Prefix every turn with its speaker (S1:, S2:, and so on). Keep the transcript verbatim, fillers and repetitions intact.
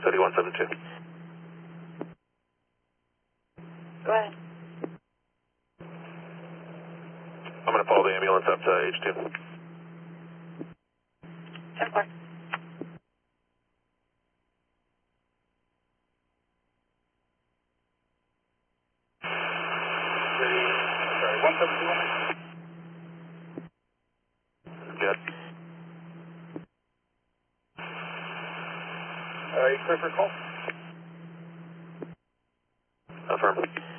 S1: thirty-one seventy-two.
S2: Go ahead.
S1: I'm going to follow the ambulance up to H two.
S2: ten four.
S3: Sorry, one seven two one.
S1: Good.
S3: Uh, you clear for a call?
S1: Affirm.